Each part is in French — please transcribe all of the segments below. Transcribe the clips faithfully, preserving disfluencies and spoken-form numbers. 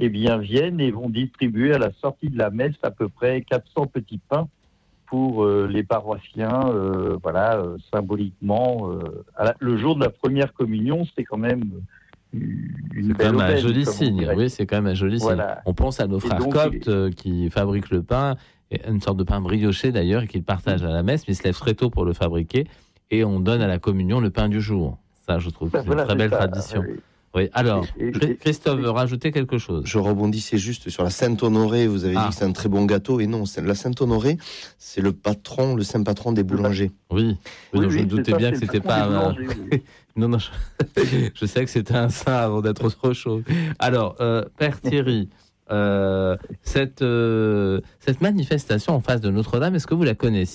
eh bien, viennent et vont distribuer à la sortie de la messe à peu près quatre cents petits pains pour euh, les paroissiens, euh, voilà, euh, symboliquement. Euh, la, le jour de la première communion, c'est quand même une c'est belle quand même aubaine, un joli signe. Oui, c'est quand même un joli voilà. signe. On pense à nos frères donc, coptes euh, qui fabriquent le pain, une sorte de pain brioché d'ailleurs, et qu'ils partagent à la messe, mais ils se lèvent très tôt pour le fabriquer, et on donne à la communion le pain du jour. Ça, je trouve que c'est voilà, une très belle ça, tradition. oui. Oui, alors, et, et, Christophe veut rajouter quelque chose. Je rebondissais juste sur la Sainte-Honorée. Vous avez ah. dit que c'est un très bon gâteau. Et non, la Sainte-Honorée, c'est le patron, le saint patron des boulangers. Oui, oui, oui, je me doutais ça, bien que c'était pas... Un... Oui. non, non, je... je sais que c'était un saint avant d'être autre chose. Alors, euh, Père Thierry, euh, cette, euh, cette manifestation en face de Notre-Dame, est-ce que vous la connaissiez ?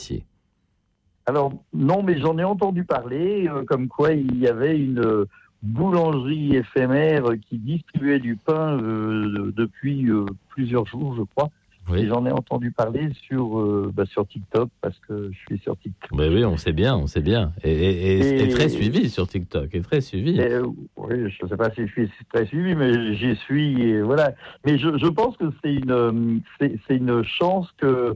Alors, non, mais j'en ai entendu parler, euh, comme quoi il y avait une... Euh, boulangerie éphémère qui distribuait du pain euh, depuis euh, plusieurs jours, je crois. Oui. Et j'en ai entendu parler sur, euh, bah, sur TikTok, parce que je suis sur TikTok. Ben oui, on sait bien, on sait bien. Et, et, et, et très suivi sur TikTok, et très suivi. Et, oui, je ne sais pas si je suis très suivi, mais j'y suis, et voilà. Mais je, je pense que c'est une, c'est, c'est une chance que,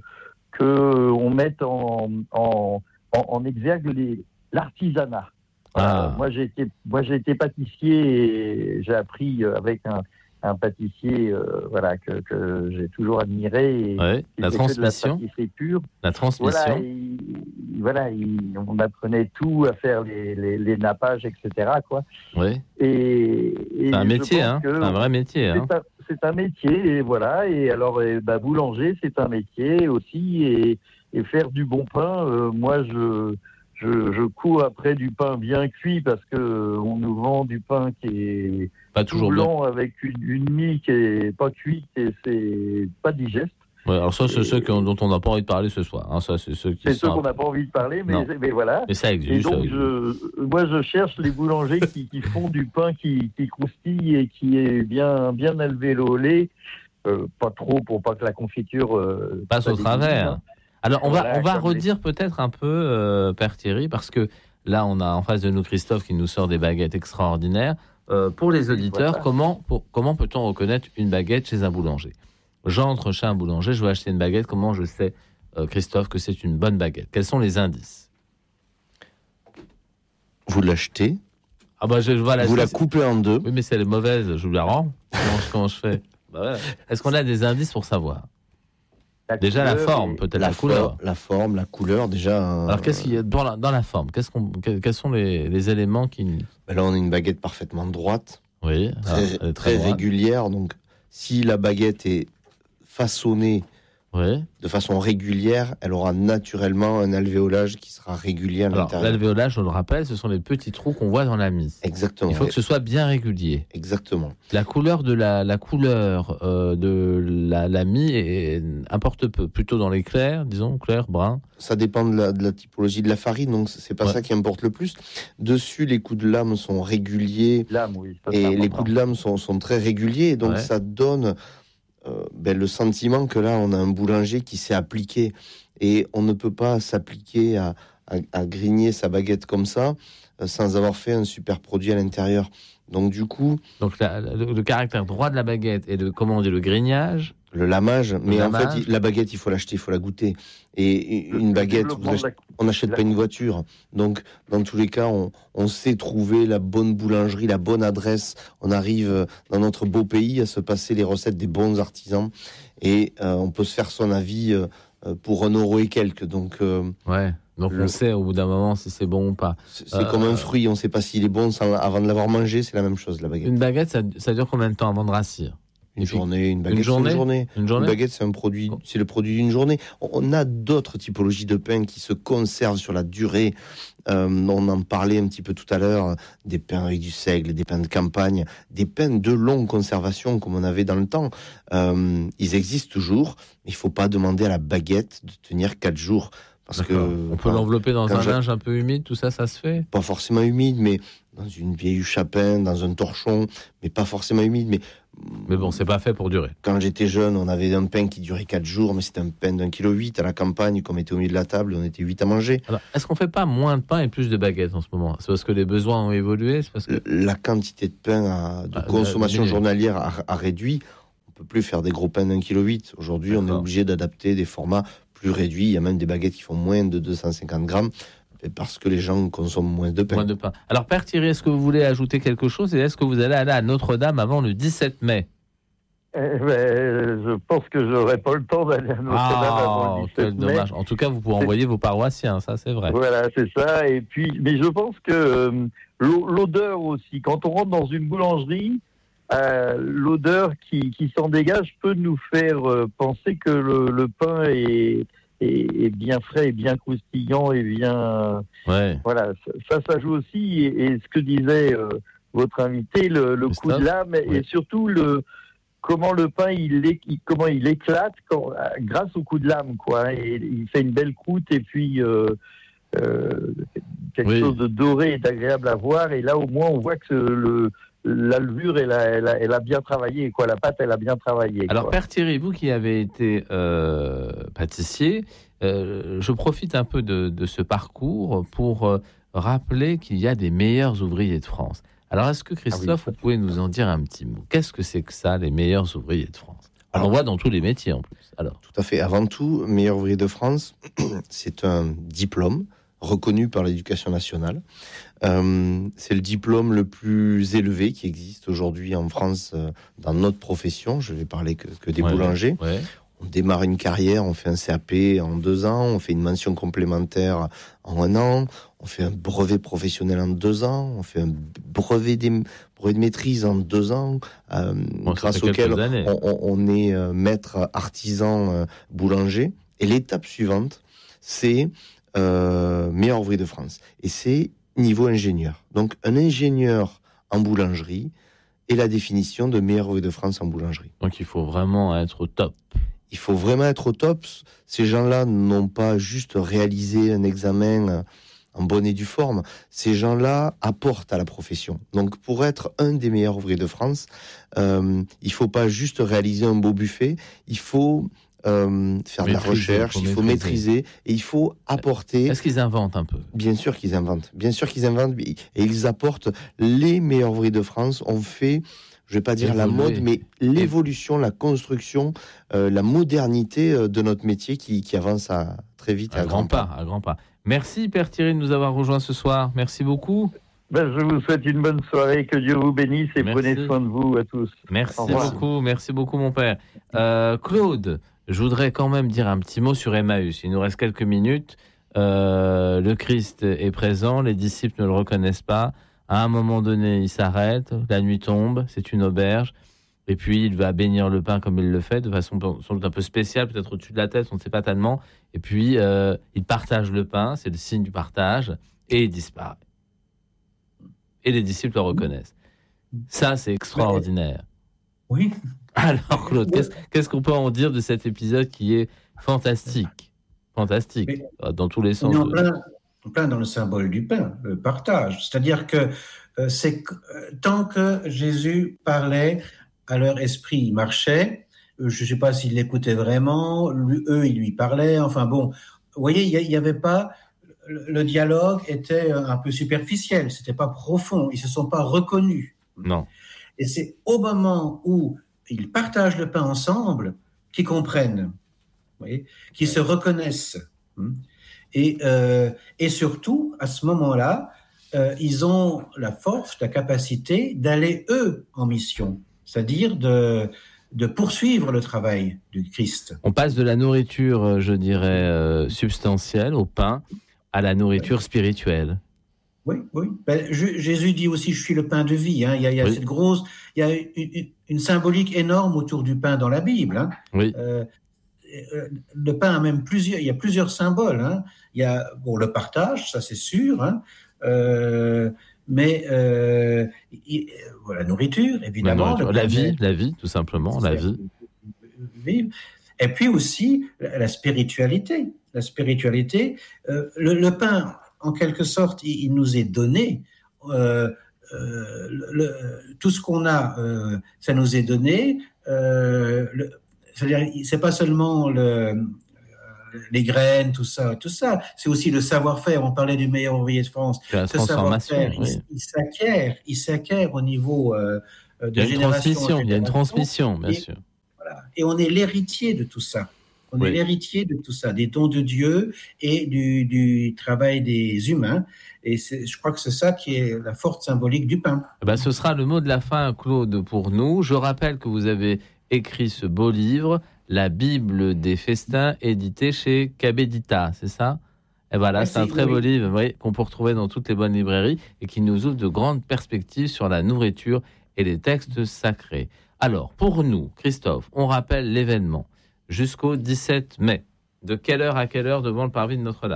que on mette en, en, en, en exergue les, l'artisanat. Voilà. Ah. Moi, j'ai été, moi, j'ai été pâtissier et j'ai appris avec un, un pâtissier, euh, voilà, que, que j'ai toujours admiré. Et ouais, la transmission. De la pâtisserie pure. La transmission. Voilà, il, voilà il, on apprenait tout à faire les, les, les nappages, et cetera, quoi. Oui. Et, et c'est un métier, hein. C'est un vrai métier, hein. C'est un, c'est un métier, et voilà. Et alors, et, bah, boulanger, c'est un métier aussi, et, et faire du bon pain. Euh, moi, je Je, je cours après du pain bien cuit parce que on nous vend du pain qui est pas toujours blanc bien. Avec une, une mie qui est pas cuite et c'est pas digeste. Ouais, alors ça, c'est et... ceux dont on n'a pas envie de parler ce soir. Hein. Ça, c'est ceux qui c'est sont... ceux qu'on n'a pas envie de parler, mais, mais voilà. Mais ça existe. Et donc, ça existe. Je, moi, je cherche les boulangers qui, qui font du pain qui, qui croustille et qui est bien, bien élevé au lait. Euh, pas trop pour pas que la confiture euh, passe au travers. Hein. Alors, on va, voilà, on va redire les... peut-être un peu, euh, Père Thierry, parce que là, on a en face de nous Christophe qui nous sort des baguettes extraordinaires. Euh, pour les auditeurs, voilà. comment, pour, comment peut-on reconnaître une baguette chez un boulanger ? J'entre chez un boulanger, je veux acheter une baguette. Comment je sais, euh, Christophe, que c'est une bonne baguette ? Quels sont les indices ? Vous l'achetez. Ah bah, je, voilà, vous la coupez en deux. Oui, mais c'est mauvaise, je vous la rends. Comment, comment je fais ? Bah ouais. Est-ce qu'on a des indices pour savoir ? La déjà la forme, peut-être la, la couleur. For, la forme, la couleur, déjà. Alors qu'est-ce qu'il y a dans la, dans la forme ? Qu'est-ce qu'on, quels sont les, les éléments qui... Ben là, on a une baguette parfaitement droite, oui, très, ah, très régulière. Donc, si la baguette est façonnée oui. de façon régulière, elle aura naturellement un alvéolage qui sera régulier à Alors, l'intérieur. L'alvéolage, on le rappelle, ce sont les petits trous qu'on voit dans la mise. Exactement. Il faut que ce soit bien régulier. Exactement. La couleur de la, la couleur euh, de la, la mie est, importe peu, plutôt dans les clairs, disons, clair, brun. Ça dépend de la, de la typologie de la farine, donc c'est pas ouais. ça qui importe le plus. Dessus, les coups de lame sont réguliers. Lame, oui. Ça, et les coups de lame sont, sont très réguliers, donc ouais. ça donne... Euh, ben, le sentiment que là on a un boulanger qui s'est appliqué et on ne peut pas s'appliquer à, à, à grigner sa baguette comme ça euh, sans avoir fait un super produit à l'intérieur. Donc du coup, donc la, le, le caractère droit de la baguette et le comment on dit le grignage, le lamage. Mais le en lamage. fait, il, la baguette, il faut l'acheter, il faut la goûter. Et une le, baguette, le achetez, la... on n'achète la... pas une voiture. Donc dans tous les cas, on, on sait trouver la bonne boulangerie, la bonne adresse. On arrive dans notre beau pays à se passer les recettes des bons artisans et euh, on peut se faire son avis euh, pour un euro et quelques. Donc euh, ouais. Donc le... on sait au bout d'un moment si c'est bon ou pas. C'est, c'est euh, comme un fruit, on ne sait pas s'il est bon sans, avant de l'avoir mangé. C'est la même chose, la baguette. Une baguette, ça, ça dure combien de temps avant de rassir ? Une journée, une baguette, une journée, une journée. Une journée. Une baguette, c'est un produit, c'est le produit d'une journée. On a d'autres typologies de pain qui se conservent sur la durée. Euh, on en parlait un petit peu tout à l'heure, des pains avec du seigle, des pains de campagne, des pains de longue conservation comme on avait dans le temps. Euh, ils existent toujours, mais il faut pas demander à la baguette de tenir quatre jours. Parce que, on peut quand, l'envelopper dans un linge un peu humide, tout ça, ça se fait ? Pas forcément humide, mais dans une vieille huche à pain, dans un torchon, mais pas forcément humide. Mais, mais bon, c'est pas fait pour durer. Quand j'étais jeune, on avait un pain qui durait quatre jours, mais c'était un pain d'un kilo huit à la campagne, comme on était au milieu de la table, on était huit à manger. Alors, est-ce qu'on fait pas moins de pain et plus de baguettes en ce moment ? C'est parce que les besoins ont évolué ? C'est parce que... La quantité de pain à, de ah, consommation journalière a, a réduit. On On peut plus faire des gros pains d'un kilo huit. Aujourd'hui, D'accord. on est obligé d'adapter des formats plus réduits. Il y a même des baguettes qui font moins de deux cent cinquante grammes parce que les gens consomment moins de pain. Moins de pain. Alors, Père Thierry, est-ce que vous voulez ajouter quelque chose et est-ce que vous allez aller à Notre-Dame avant le dix-sept mai? Eh ben, je pense que j'aurai pas le temps d'aller à Notre-Dame ah, avant le dix-sept mai. Dommage. En tout cas, vous pouvez c'est... envoyer vos paroissiens, ça c'est vrai. Voilà, c'est ça. Et puis, mais je pense que euh, l'odeur aussi, quand on rentre dans une boulangerie, euh, l'odeur qui, qui s'en dégage peut nous faire euh, penser que le, le pain est, est, est bien frais, et bien croustillant et bien. Ouais. Voilà, ça, ça joue aussi. Et, et ce que disait euh, votre invité, le, le coup de lame, oui. et surtout le. Comment le pain il, est, il comment il éclate quand, grâce au coup de lame quoi. Et il fait une belle croûte et puis euh, euh, quelque oui. chose de doré et d'agréable à voir. Et là au moins on voit que le, la levure elle a, elle, a, elle a bien travaillé quoi. La pâte elle a bien travaillé. Alors quoi. Père Thierry, vous qui avez été euh, pâtissier, euh, je profite un peu de, de ce parcours pour euh, rappeler qu'il y a des meilleurs ouvriers de France. Alors, est-ce que Christophe, ah oui. vous pouvez nous en dire un petit mot? Qu'est-ce que c'est que ça, les meilleurs ouvriers de France? Alors, on voit dans tous les métiers en plus. Alors. Tout à fait. Avant tout, meilleur ouvrier de France, c'est un diplôme reconnu par l'Éducation nationale. Euh, c'est le diplôme le plus élevé qui existe aujourd'hui en France euh, dans notre profession. Je vais parler que, que des ouais, boulangers. Ouais. On démarre une carrière, on fait un C A P en deux ans, on fait une mention complémentaire en un an, on fait un brevet professionnel en deux ans, on fait un brevet, des, brevet de maîtrise en deux ans, euh, bon, grâce auquel on, on, on est euh, maître artisan euh, boulanger. Et l'étape suivante, c'est euh, meilleur ouvrier de France. Et c'est niveau ingénieur. Donc un ingénieur en boulangerie est la définition de meilleur ouvrier de France en boulangerie. Donc il faut vraiment être au top. Il faut vraiment être au top. Ces gens-là n'ont pas juste réalisé un examen en bonne et due forme. Ces gens-là apportent à la profession. Donc, pour être un des meilleurs ouvriers de France, euh, il ne faut pas juste réaliser un beau buffet. Il faut euh, faire maîtriser, de la recherche, il faut maîtriser. maîtriser et il faut apporter. Est-ce qu'ils inventent un peu? Bien sûr qu'ils inventent. Bien sûr qu'ils inventent et ils apportent les meilleurs ouvriers de France. On fait. Je ne vais pas dire Évoluer. la mode, mais l'évolution, la construction, euh, la modernité euh, de notre métier qui, qui avance à, très vite. À, à grand pas, pas. À grand pas. Merci Père Thierry de nous avoir rejoints ce soir. Merci beaucoup. Ben, je vous souhaite une bonne soirée, que Dieu vous bénisse et merci. Prenez soin de vous à tous. Merci beaucoup, merci beaucoup mon père. Euh, Claude, je voudrais quand même dire un petit mot sur Emmaüs. Il nous reste quelques minutes. Euh, le Christ est présent, les disciples ne le reconnaissent pas. À un moment donné, il s'arrête, la nuit tombe, c'est une auberge, et puis il va bénir le pain comme il le fait, de façon sans doute un peu spéciale, peut-être au-dessus de la tête, on ne sait pas tellement, et puis euh, il partage le pain, c'est le signe du partage, et il disparaît. Et les disciples le reconnaissent. Ça, c'est extraordinaire. Oui. Alors Claude, qu'est-ce, qu'est-ce qu'on peut en dire de cet épisode qui est fantastique? Fantastique, mais, dans tous les sens. En plein, en plein dans le symbole du pain, le partage. C'est-à-dire que euh, c'est que, euh, tant que Jésus parlait, à leur esprit, il marchait. Euh, je ne sais pas s'ils l'écoutaient vraiment. Lui, eux, ils lui parlaient. Enfin bon, vous voyez, il n'y avait pas... Le, le dialogue était un peu superficiel. C'était pas profond. Ils se sont pas reconnus. Non. Et c'est au moment où ils partagent le pain ensemble qu'ils comprennent, vous voyez, qu'ils se reconnaissent. Et, euh, et surtout, à ce moment-là, euh, ils ont la force, la capacité d'aller, eux, en mission, c'est-à-dire de, de poursuivre le travail du Christ. On passe de la nourriture, je dirais, euh, substantielle, au pain, à la nourriture spirituelle. Oui, oui. Ben, je, Jésus dit aussi, je suis le pain de vie. Hein. Il y a, il y a oui. cette grosse, il y a une, une, une symbolique énorme autour du pain dans la Bible. Hein. Oui. Euh, le pain a même plusieurs, il y a plusieurs symboles. Hein. Il y a bon le partage, ça c'est sûr, hein. euh, mais euh, il, la nourriture évidemment, la, la vie, la vie tout simplement, la vie. Et puis aussi la, la spiritualité, la spiritualité. Euh, le, le pain, en quelque sorte, il, il nous est donné. Euh, euh, le, tout ce qu'on a, euh, ça nous est donné. Euh, le, C'est-à-dire, c'est pas seulement le, les graines, tout ça, tout ça. C'est aussi le savoir-faire. On parlait du meilleur ouvrier de France. La Ce transformation, savoir-faire, oui. il, il s'acquiert, il s'acquiert au niveau euh, de il y a une génération transmission, il y a une transmission, bien et, sûr. Et on est l'héritier de tout ça. On oui. est l'héritier de tout ça, des dons de Dieu et du, du travail des humains. Et c'est, je crois que c'est ça qui est la force symbolique du pain. Eh ben, ce sera le mot de la fin, Claude, pour nous. Je rappelle que vous avez écrit ce beau livre, La Bible des festins, édité chez Cabedita, c'est ça ? Et voilà, Merci, c'est un très oui. beau livre oui, qu'on peut retrouver dans toutes les bonnes librairies et qui nous ouvre de grandes perspectives sur la nourriture et les textes sacrés. Alors, pour nous, Christophe, on rappelle l'événement jusqu'au dix-sept mai. De quelle heure à quelle heure devant le parvis de Notre-Dame ?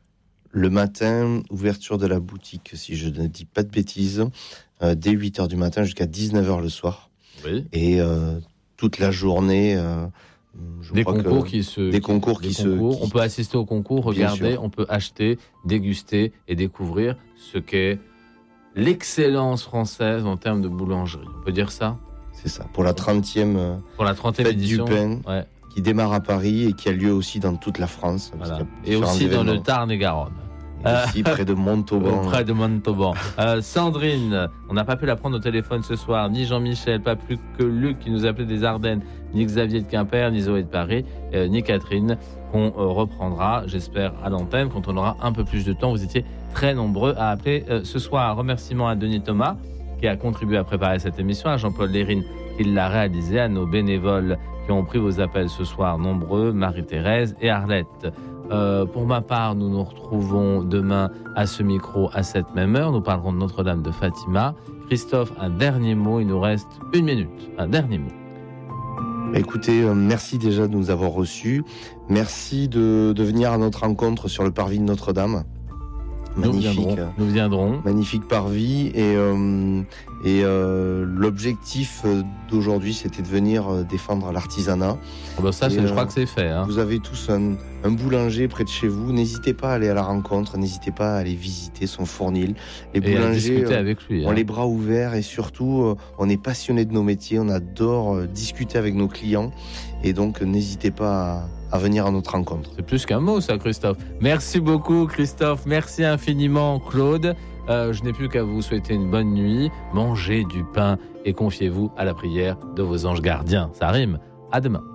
Le matin, ouverture de la boutique, si je ne dis pas de bêtises, euh, dès huit heures du matin jusqu'à dix-neuf heures le soir. Oui. Et euh, toute la journée... Euh, Je des concours qui se des concours qui, des qui concours. se qui... on peut assister aux concours, regarder, on peut acheter, déguster et découvrir ce qu'est l'excellence française en termes de boulangerie. On peut dire ça ? C'est ça. Pour la trentième pour la trentième fête édition du pain, ouais. qui démarre à Paris et qui a lieu aussi dans toute la France. Voilà. Et aussi événements. Dans le Tarn-et-Garonne. Et aussi près de Montauban. Près de Montauban. Euh, Sandrine, on n'a pas pu la prendre au téléphone ce soir, ni Jean-Michel, pas plus que Luc qui nous appelait des Ardennes, ni Xavier de Quimper, ni Zoé de Paris, euh, ni Catherine, qu'on euh, reprendra, j'espère, à l'antenne quand on aura un peu plus de temps. Vous étiez très nombreux à appeler euh, ce soir. Remerciements à Denis Thomas qui a contribué à préparer cette émission, à Jean-Paul Lérine qui l'a réalisé, à nos bénévoles qui ont pris vos appels ce soir, nombreux, Marie-Thérèse et Arlette. Euh, pour ma part, nous nous retrouvons demain à ce micro à cette même heure. Nous parlerons de Notre-Dame de Fatima. Christophe, un dernier mot. Il nous reste une minute. Un dernier mot. Écoutez, euh, merci déjà de nous avoir reçus. Merci de, de venir à notre rencontre sur le parvis de Notre-Dame. Magnifique, nous viendrons, nous viendrons. Magnifique parvis et euh, et euh, l'objectif d'aujourd'hui, c'était de venir défendre l'artisanat. Oh ben ça, c'est, euh, je crois que c'est fait. Hein. Vous avez tous un, un boulanger près de chez vous. N'hésitez pas à aller à la rencontre. N'hésitez pas à aller visiter son fournil. Les et boulangers, à discuter avec lui, ont hein. les bras ouverts et surtout, on est passionné de nos métiers. On adore discuter avec nos clients et donc n'hésitez pas à à venir à notre rencontre. C'est plus qu'un mot, ça, Christophe. Merci beaucoup, Christophe. Merci infiniment, Claude. Euh, je n'ai plus qu'à vous souhaiter une bonne nuit. Mangez du pain et confiez-vous à la prière de vos anges gardiens. Ça rime. À demain.